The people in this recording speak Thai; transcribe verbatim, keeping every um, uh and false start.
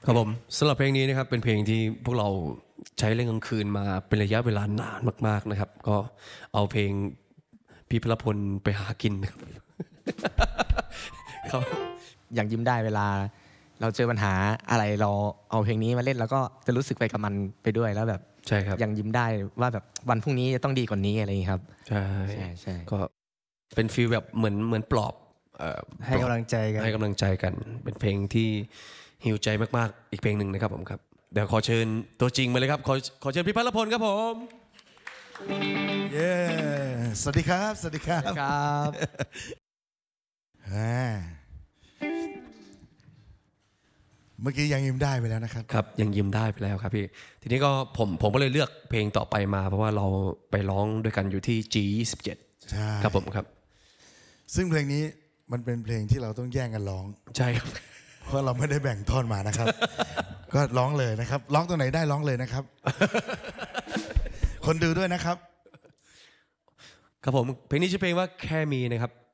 ครับผมสำหรับเพลงนี้นะครับเป็นเพลงที่พวกเราใช้เล่นกลางคืนมาเป็นระยะเวลานานมากๆนะครับก็เอาเพลงพี่พลพลไปหากินนะครับครับอย่างยิ้มได้เวลาเราเจอปัญหาอะไรเราเอาเพลงนี้มาเล่นแล้วก็จะรู้สึกไปกับมันไปด้วยแล้วแบบใช่ครับยังยิ้มได้ว่าแบบวันพรุ่งนี้จะต้องดีกว่านี้อะไรอย่างนี้ครับใช่ใช่ใช่ก็เป็นฟีลแบบเหมือนเหมือนปลอบเอ่อให้กำลังใจกันให้กำลังใจกัน เป็นเพลงที่ฮิวใจมากๆอีกเพลงหนึ่งนะครับผมครับเดี๋ยวขอเชิญตัวจริงมาเลยครับขอขอเชิญพี่พลพลครับผมเย้สวัสดีครับ สวัสดีครับครับอ่าเมื่อกี้ยังยิ้มได้ไปแล้วนะครับครับยังยิ้มได้ไปแล้วครับพี่ทีนี้ก็ผมผมก็เลยเลือกเพลงต่อไปมา เพราะว่าเราไปร้องด้วยกันอยู่ที่ จี ยี่สิบเจ็ดใช่ครับผมครับซึ่งเพลงนี้มันเป็นเพลงที่เราต้องแย่งกันร้องใช่ครับเพราะเราไม่ได้แบ่งท่อนมานะครับ ก็ร้องเลยนะครับ ร้องตรงไหนได้ร้องเลยนะครับ คนดูด้วยนะครับครับผมเพลงนี้ชื่อเพลงว่าแค่มีนะครับ